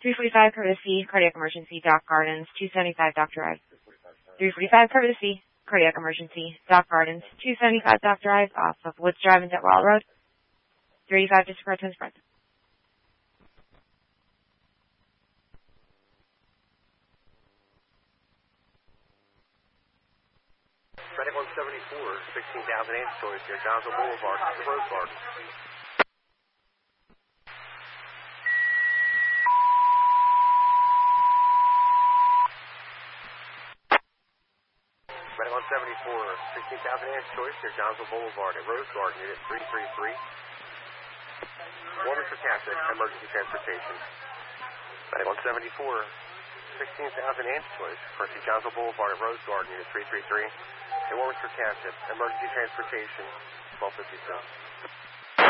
345 courtesy, cardiac emergency, Dock Gardens, 275 Dock Drive. 345 courtesy, cardiac emergency, Dock Gardens, 275 Dock Drive, off of Woods Drive and Detwall Road. 385 disregard to spread. Medic 174, 16,000 amp choice near Johnson Boulevard, the Rose Garden. Medic 174, 16,000 amp choice near Johnson Boulevard at Rose Garden, unit 333. Warming for Catholic, emergency transportation. Medic 174, 16,000 amp choice, Percy Johnson Boulevard at Rose Garden, unit 333. Warming for Catholic, emergency transportation, 1252.